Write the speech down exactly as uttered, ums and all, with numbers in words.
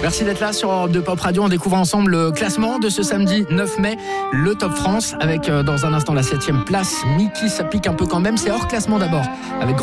Merci d'être là sur Europe deux Pop Radio. On découvre ensemble le classement de ce samedi neuf mai, le Top France, avec euh, dans un instant la septième place. Mickey, ça pique un peu quand même. C'est hors classement d'abord, avec